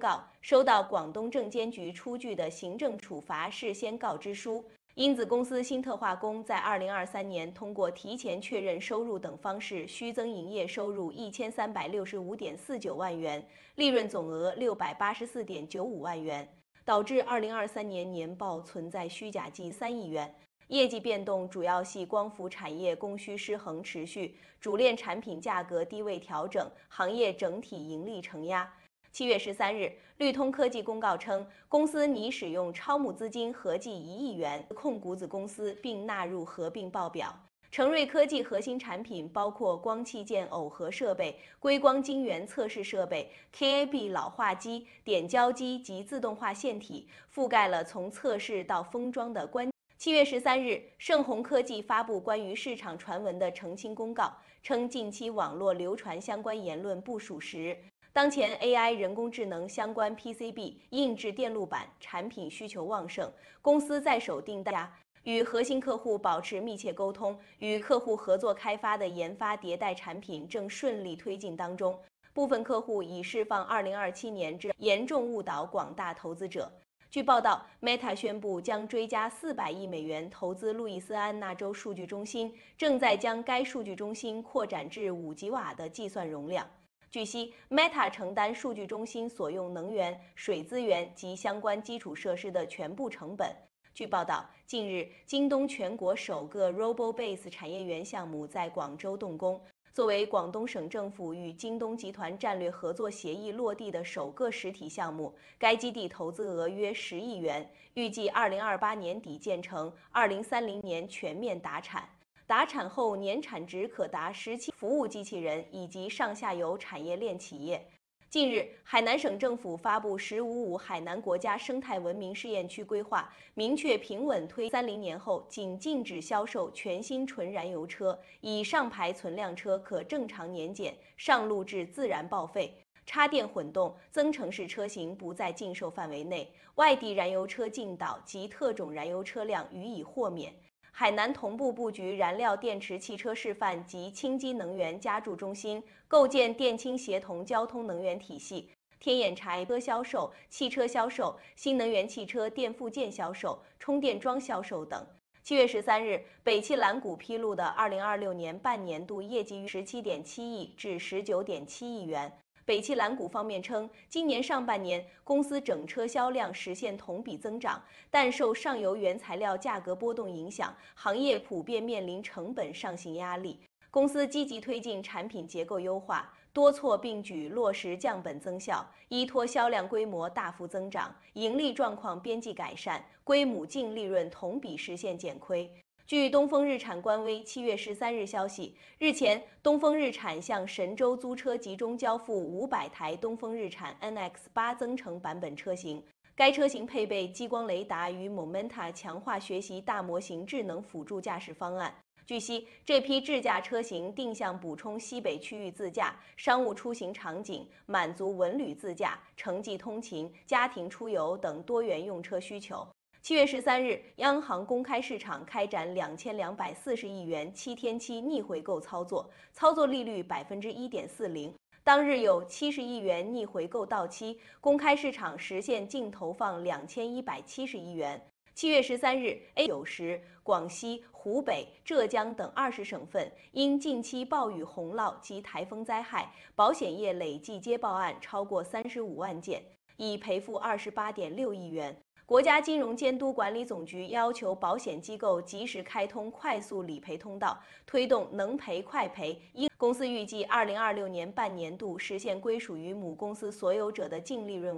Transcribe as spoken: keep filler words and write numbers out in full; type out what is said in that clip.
告，收到广东证监局出具的行政处罚事先告知书。因子公司新特化工在二零二三年通过提前确认收入等方式虚增营业收入一千三百六十五点四九万元，利润总额六百八十四点九五万元，导致二零二三年年报存在虚假计三亿元。业绩变动主要系光伏产业供需失衡持续，主链产品价格低位调整，行业整体盈利承压。七月十三日，绿通科技公告称，公司拟使用超募资金合计一亿元控股子公司，并纳入合并报表。成瑞科技核心产品包括光器件耦合设备、硅光晶圆测试设备、K A B 老化机、点胶机及自动化线体，覆盖了从测试到封装的关。七月十三日，盛虹科技发布关于市场传闻的澄清公告，称近期网络流传相关言论不属实。当前 A I 人工智能相关 P C B 硬质电路板产品需求旺盛，公司在手订单，与核心客户保持密切沟通，与客户合作开发的研发迭代产品正顺利推进当中。部分客户已释放二零二七年之严重误导广大投资者。据报道 ，Meta 宣布将追加四百亿美元投资路易斯安那州数据中心，正在将该数据中心扩展至五吉瓦的计算容量。据悉 ，Meta 承担数据中心所用能源、水资源及相关基础设施的全部成本。据报道，近日，京东全国首个 RoboBase 产业园项目在广州动工。作为广东省政府与京东集团战略合作协议落地的首个实体项目，该基地投资额约十亿元，预计二零二八年底建成，二零三零年全面达产。达产后年产值可达十七服务机器人以及上下游产业链企业。近日，海南省政府发布“十五五”海南国家生态文明试验区规划，明确平稳推三零年后仅禁止销售全新纯燃油车，以上牌存量车可正常年检，上路至自然报废。插电混动、增程式车型不在禁售范围内，外地燃油车进岛及特种燃油车辆予以豁免。海南同步布局燃料电池汽车示范及氢基能源加注中心，构建电氢协同交通能源体系，天眼柴车销售、汽车销售、新能源汽车电附件销售、充电桩销售等。七月十三日，北汽蓝谷披露的二零二六年半年度业绩十七点七亿至十九点七亿元。北汽蓝谷方面称，今年上半年公司整车销量实现同比增长，但受上游原材料价格波动影响，行业普遍面临成本上行压力。公司积极推进产品结构优化，多措并举落实降本增效，依托销量规模大幅增长，盈利状况边际改善，归母净利润同比实现减亏。据东风日产官微七月十三日消息，日前，东风日产向神州租车集中交付五百台东风日产 N X 八增程版本车型。该车型配备激光雷达与 Momenta 强化学习大模型智能辅助驾驶方案。据悉，这批智驾车型定向补充西北区域自驾、商务出行场景，满足文旅自驾、城际通勤、家庭出游等多元用车需求。七月十三日，央行公开市场开展两千两百四十亿元七天期逆回购操作，操作利率百分之一点四零。当日有七十亿元逆回购到期，公开市场实现净投放两千一百七十亿元。七月十三日 ，A 九十、广西、湖北、浙江等二十省份因近期暴雨洪涝及台风灾害，保险业累计接报案超过三十五万件，已赔付二十八点六亿元。国家金融监督管理总局要求保险机构及时开通快速理赔通道，推动能赔快赔。公司预计二零二六年半年度实现归属于母公司所有者的净利润